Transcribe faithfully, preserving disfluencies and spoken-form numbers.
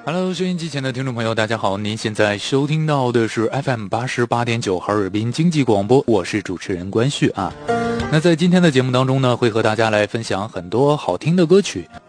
Hello， 收音机前的听众朋友，大家好，您现在收听到的是 F M 八十八点九哈尔滨经济广播，我是主持人关旭啊。那在今天的节目当中呢，会和大家来分享很多好听的歌曲。